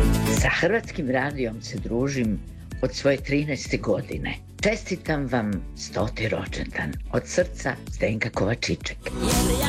Sa Hrvatskim radijom se družim od svoje 13. godine. Čestitam vam 100. rođendan. Od srca, Zdenka Kovačiček.